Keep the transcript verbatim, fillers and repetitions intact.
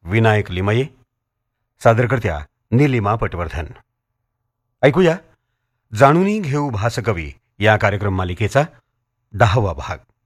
विनायक लिमये, सादरकर्त्या नीलिमा पटवर्धन. ऐकूया जाणूनी घेऊ भासकवी या कार्यक्रम मालिकेचा दहावा भाग.